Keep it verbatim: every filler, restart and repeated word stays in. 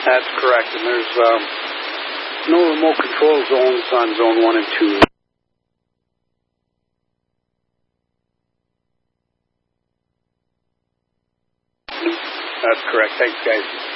That's correct, and there's um, no remote control zones on zone one and two. That's correct. Thanks, guys.